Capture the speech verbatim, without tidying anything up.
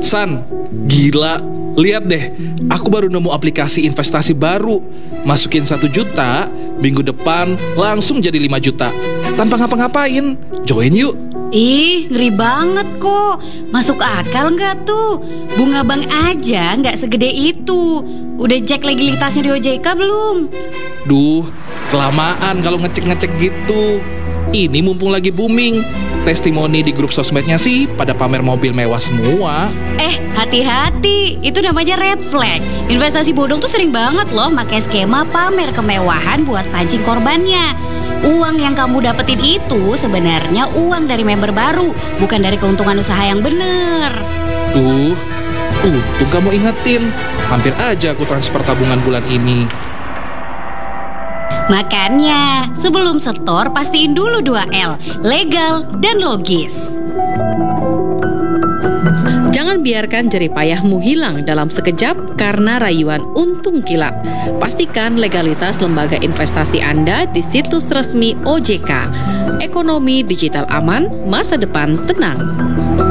San, gila. Lihat deh, aku baru nemu aplikasi investasi baru. Masukin satu juta, minggu depan langsung jadi lima juta. Tanpa ngapa-ngapain. Join yuk. Ih, ngeri banget kok. Masuk akal nggak tuh? Bunga bank aja nggak segede itu. Udah cek legalitasnya di O J K belum? Duh, kelamaan kalau ngecek-ngecek gitu. Ini mumpung lagi booming. Testimoni di grup sosmednya sih pada pamer mobil mewah semua. Eh, hati-hati. Itu namanya red flag. Investasi bodong tuh sering banget loh pakai skema pamer kemewahan buat pancing korbannya. Uang yang kamu dapetin itu sebenarnya uang dari member baru, bukan dari keuntungan usaha yang bener. Duh, untung kamu ingetin. Hampir aja aku transfer tabungan bulan ini. Makanya, sebelum setor pastiin dulu dua L, legal dan logis. Jangan biarkan jerih payahmu hilang dalam sekejap karena rayuan untung kilat. Pastikan legalitas lembaga investasi Anda di situs resmi O J K. Ekonomi digital aman, masa depan tenang.